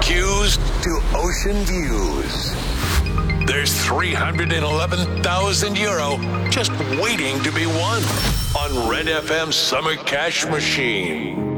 barbecues to ocean views. There's €311,000 just waiting to be won on Red FM Summer Cash Machine.